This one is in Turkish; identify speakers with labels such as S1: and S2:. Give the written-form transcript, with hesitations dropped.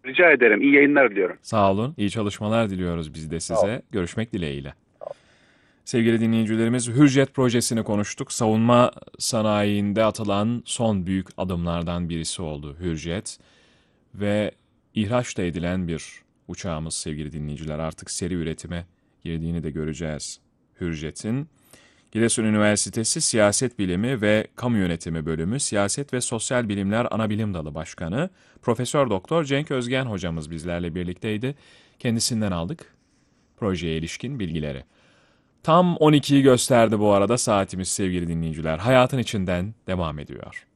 S1: Rica ederim. İyi yayınlar diliyorum.
S2: Sağ olun. İyi çalışmalar diliyoruz biz de
S1: Sağ olun.
S2: size. Görüşmek dileğiyle. Sevgili dinleyicilerimiz, Hürjet projesini konuştuk. Savunma sanayinde atılan son büyük adımlardan birisi oldu Hürjet. Ve ihraç da edilen bir uçağımız sevgili dinleyiciler. Artık seri üretime girdiğini de göreceğiz Hürjet'in. Giresun Üniversitesi Siyaset Bilimi ve Kamu Yönetimi Bölümü Siyaset ve Sosyal Bilimler Anabilim Dalı Başkanı Profesör Doktor Cenk Özgen hocamız bizlerle birlikteydi. Kendisinden aldık projeye ilişkin bilgileri. Tam 12'yi gösterdi bu arada saatimiz sevgili dinleyiciler. Hayatın içinden devam ediyor.